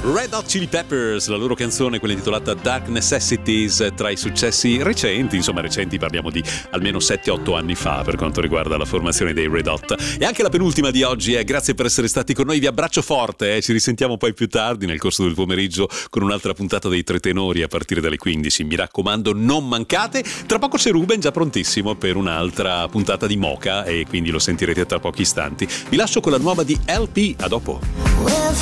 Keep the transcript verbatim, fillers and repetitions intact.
Red Hot Chili Peppers, la loro canzone, quella intitolata Dark Necessities, tra i successi recenti, insomma recenti parliamo di almeno sette otto anni fa per quanto riguarda la formazione dei Red Hot. E anche la penultima di oggi, eh. Grazie per essere stati con noi, vi abbraccio forte, eh. Ci risentiamo poi più tardi nel corso del pomeriggio con un'altra puntata dei Tre Tenori a partire dalle quindici, mi raccomando non mancate. Tra poco c'è Ruben già prontissimo per un'altra puntata di Mocha e quindi lo sentirete tra pochi istanti. Vi lascio con la nuova di L P, a dopo.